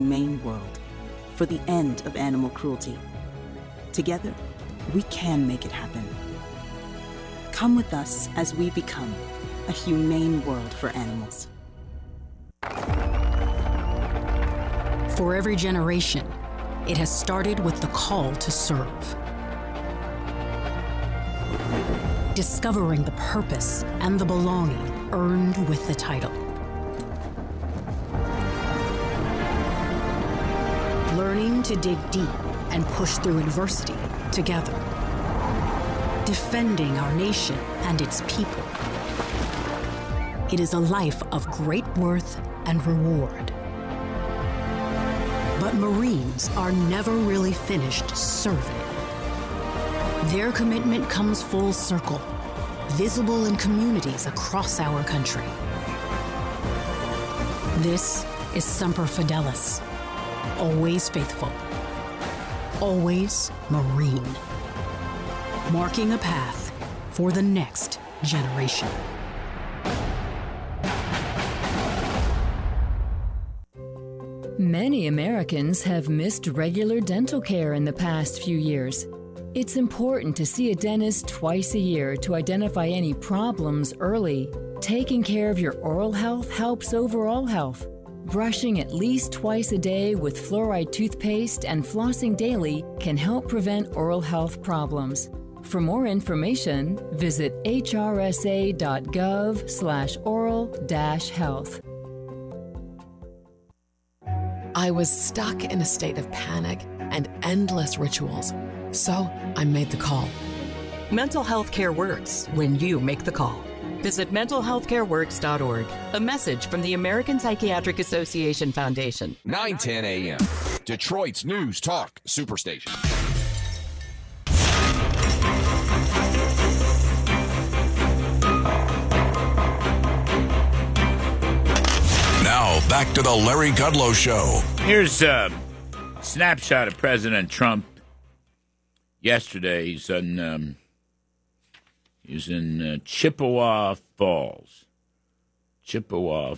humane world, for the end of animal cruelty. Together, we can make it happen. Come with us as we become a humane world for animals. For every generation, it has started with the call to serve. Discovering the purpose and the belonging earned with the title. Learning to dig deep and push through adversity together. Defending our nation and its people. It is a life of great worth and reward. But Marines are never really finished serving. Their commitment comes full circle, visible in communities across our country. This is Semper Fidelis, always faithful, always Marine, marking a path for the next generation. Many Americans have missed regular dental care in the past few years. It's important to see a dentist twice a year to identify any problems early. Taking care of your oral health helps overall health. Brushing at least twice a day with fluoride toothpaste and flossing daily can help prevent oral health problems. For more information, visit hrsa.gov/oral-health. I was stuck in a state of panic and endless rituals, so I made the call. Mental health care works when you make the call. Visit mentalhealthcareworks.org. A message from the American Psychiatric Association Foundation. 9:10 a.m. Detroit's News Talk Superstation. Now, back to the Larry Kudlow Show. Here's a snapshot of President Trump. Yesterday, he's in Chippewa Falls. For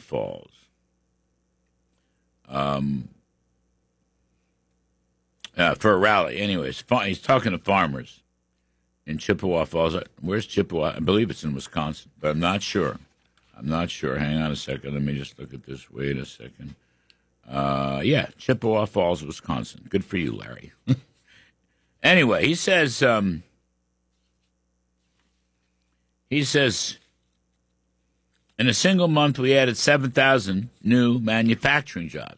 a rally. Anyways, he's talking to farmers in Chippewa Falls. Where's Chippewa? I believe it's in Wisconsin, but I'm not sure. Hang on a second. Let me just look at this. Wait a second. Yeah, Chippewa Falls, Wisconsin. Good for you, Larry. Anyway, he says, in a single month, we added 7,000 new manufacturing jobs,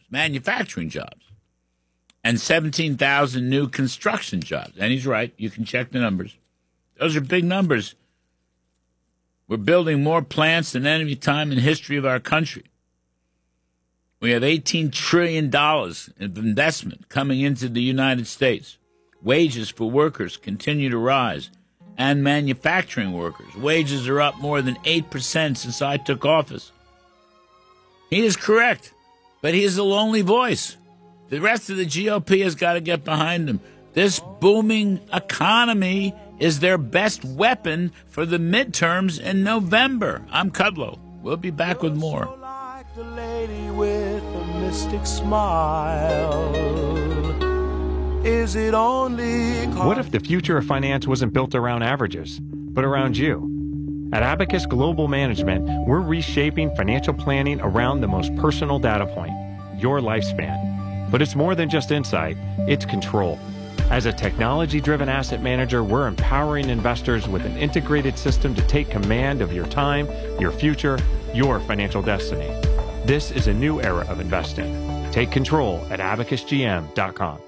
and 17,000 new construction jobs. And he's right. You can check the numbers. Those are big numbers. We're building more plants than any time in the history of our country. We have $18 trillion of investment coming into the United States. Wages for workers continue to rise, and manufacturing workers. Wages are up more than 8% since I took office. He is correct, but he is a lonely voice. The rest of the GOP has got to get behind him. This booming economy is their best weapon for the midterms in November. I'm Kudlow. We'll be back with more. Like the lady with a mystic smile. Is it only... What if the future of finance wasn't built around averages, but around you? At Abacus Global Management, we're reshaping financial planning around the most personal data point, your lifespan. But it's more than just insight, it's control. As a technology-driven asset manager, we're empowering investors with an integrated system to take command of your time, your future, your financial destiny. This is a new era of investing. Take control at abacusgm.com.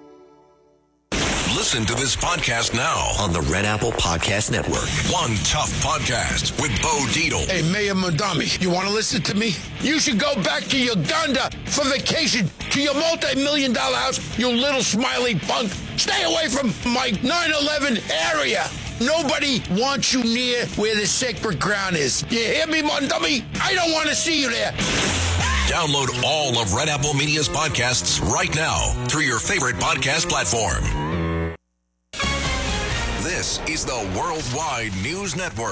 Listen to this podcast now on the Red Apple Podcast Network. One Tough Podcast with Bo Dietl. Hey, Mayor Mondami, you want to listen to me? You should go back to Uganda for vacation, to your multi-million-dollar house, you little smiling punk. Stay away from my 9/11 area. Nobody wants you near where the sacred ground is. You hear me, Mondami? I don't want to see you there. Download all of Red Apple Media's podcasts right now through your favorite podcast platform. This is the Worldwide News Network.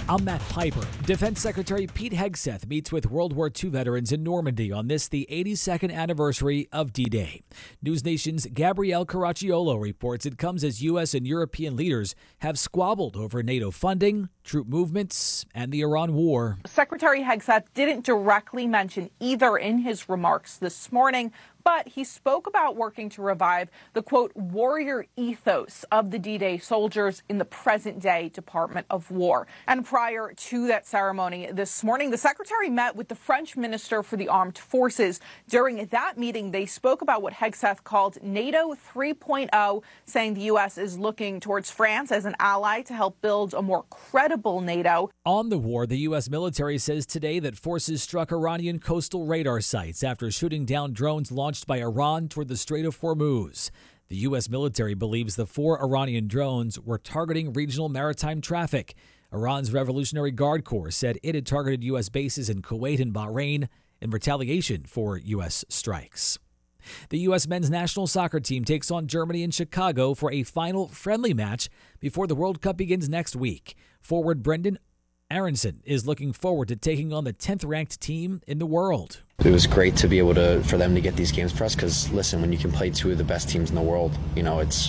I'm Matt Piper. Defense Secretary Pete Hegseth meets with World War II veterans in Normandy on this, the 82nd anniversary of D-Day. News Nation's Gabrielle Caracciolo reports it comes as U.S. and European leaders have squabbled over NATO funding, troop movements, and the Iran war. Secretary Hegseth didn't directly mention either in his remarks this morning, but he spoke about working to revive the, quote, warrior ethos of the D-Day soldiers in the present-day Department of War. And prior to that ceremony this morning, the secretary met with the French Minister for the Armed Forces. During that meeting, they spoke about what Hegseth called NATO 3.0, saying the U.S. is looking towards France as an ally to help build a more credible NATO. On the war, the U.S. military says today that forces struck Iranian coastal radar sites after shooting down drones launched by Iran toward the Strait of Hormuz. The U.S. military believes the 4 Iranian drones were targeting regional maritime traffic. Iran's Revolutionary Guard Corps said it had targeted U.S. bases in Kuwait and Bahrain in retaliation for U.S. strikes. The U.S. men's national soccer team takes on Germany in Chicago for a final friendly match before the World Cup begins next week. Forward Brendan Aronson is looking forward to taking on the 10th-ranked team in the world. It was great to be able for them to get these games for us because, listen, when you can play 2 of the best teams in the world, you know, it's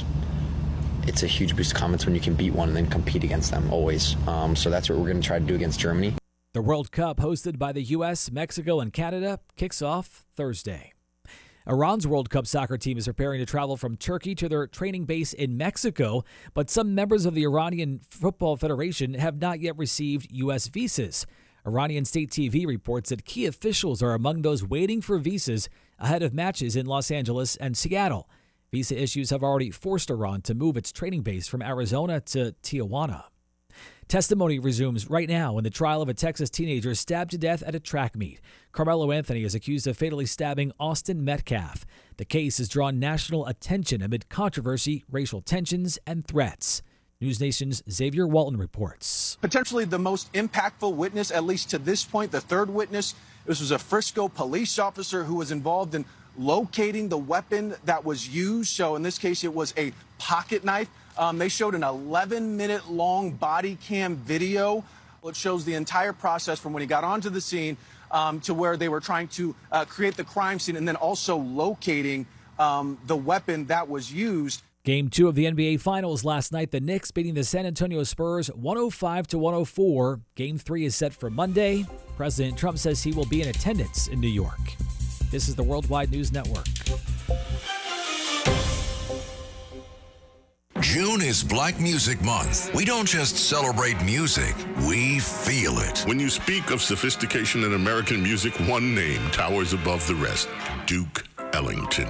a huge boost of confidence when you can beat one and then compete against them always. So that's what we're going to try to do against Germany. The World Cup, hosted by the U.S., Mexico, and Canada, kicks off Thursday. Iran's World Cup soccer team is preparing to travel from Turkey to their training base in Mexico, but some members of the Iranian Football Federation have not yet received U.S. visas. Iranian state TV reports that key officials are among those waiting for visas ahead of matches in Los Angeles and Seattle. Visa issues have already forced Iran to move its training base from Arizona to Tijuana. Testimony resumes right now in the trial of a Texas teenager stabbed to death at a track meet. Carmelo Anthony is accused of fatally stabbing Austin Metcalf. The case has drawn national attention amid controversy, racial tensions, and threats. News Nation's Xavier Walton reports. Potentially the most impactful witness, at least to this point, the third witness. This was a Frisco police officer who was involved in locating the weapon that was used. So in this case, it was a pocket knife. They showed an 11-minute long body cam video. It shows the entire process from when he got onto the scene to where they were trying to create the crime scene and then also locating the weapon that was used. Game 2 of the NBA Finals last night, the Knicks beating the San Antonio Spurs 105-104. Game 3 is set for Monday. President Trump says he will be in attendance in New York. This is the Worldwide News Network. June is Black Music Month. We don't just celebrate music, we feel it. When you speak of sophistication in American music, one name towers above the rest: Duke Ellington.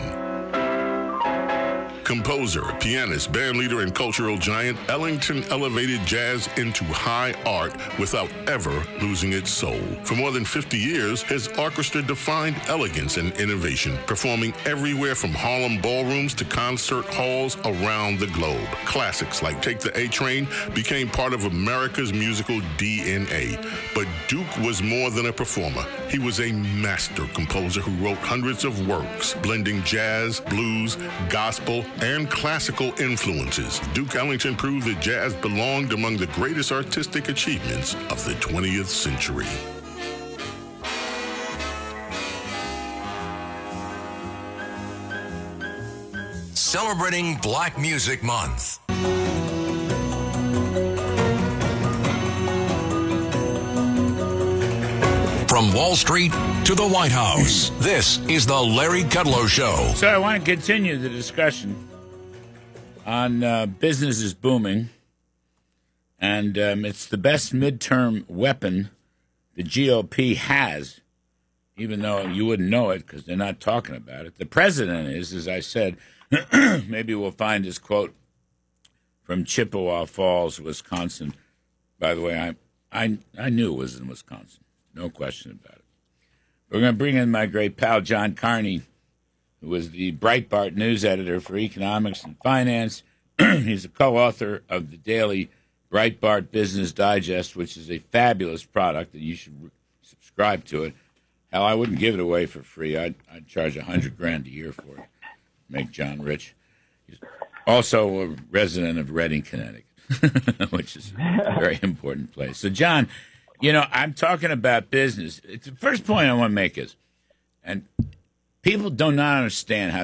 Composer, pianist, bandleader, and cultural giant, Ellington elevated jazz into high art without ever losing its soul. For more than 50 years, his orchestra defined elegance and innovation, performing everywhere from Harlem ballrooms to concert halls around the globe. Classics like Take the A Train became part of America's musical DNA. But Duke was more than a performer. He was a master composer who wrote hundreds of works, blending jazz, blues, gospel, and classical influences. Duke Ellington proved that jazz belonged among the greatest artistic achievements of the 20th century. Celebrating Black Music Month. From Wall Street to the White House, this is the Larry Kudlow Show. So I want to continue the discussion on business is booming, and it's the best midterm weapon the GOP has, even though you wouldn't know it because they're not talking about it. The president is, as I said, maybe we'll find his quote from Chippewa Falls, Wisconsin. By the way, I knew it was in Wisconsin. No question about it. We're going to bring in my great pal, John Carney, who was the Breitbart news editor for economics and finance. He's a co-author of the daily Breitbart Business Digest, which is a fabulous product, and you should subscribe to it. Hell, I wouldn't give it away for free. I'd charge $100,000 a year for it. Make John rich. He's also a resident of Reading, Connecticut. which is a very important place. So, John, I'm talking about business. The first point I want to make is, and people do not understand how